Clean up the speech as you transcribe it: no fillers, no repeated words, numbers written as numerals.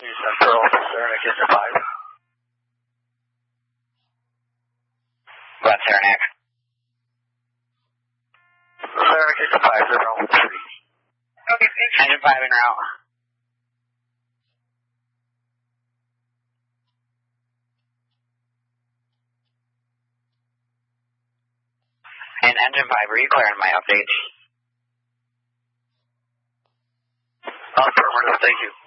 Central Saranac into 5. Go ahead, Saranac. Saranac into 5, 013. Okay, thanks. Engine 5 en route. And engine 5, are you clearing my updates? Affirmative, thank you.